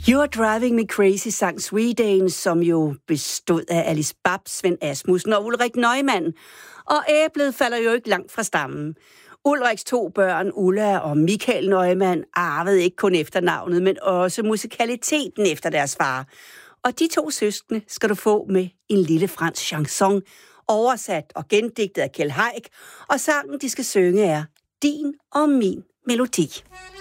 You're Driving Me Crazy sang Sweden, som jo bestod af Alice Babs, Svend Asmussen og Ulrik Neumann. Og æblet falder jo ikke langt fra stammen. Ulriks 2 børn, Ulla og Michael Neumann, arvede ikke kun efternavnet, men også musikaliteten efter deres far. Og de 2 søskende skal du få med en lille fransk chanson, oversat og gendigtet af Kjeld Haik, og sangen, de skal synge, er Din og min melodi.